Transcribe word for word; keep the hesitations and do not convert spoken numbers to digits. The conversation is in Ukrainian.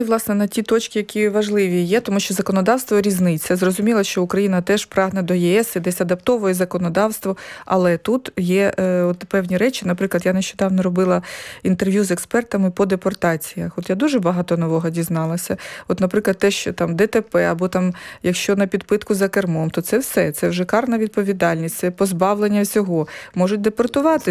Власне, на ті точки, які важливі є, тому що законодавство різниця. Зрозуміло, що Україна теж прагне до ЄС і десь адаптовує законодавство, але тут є е, от певні речі. Наприклад, я нещодавно робила інтерв'ю з експертами по депортаціях. От я дуже багато нового дізналася. От, наприклад, те, що там ДТП, або там, якщо на підпитку за кермом, то це все, це вже карна відповідальність, це позбавлення всього. Можуть депортувати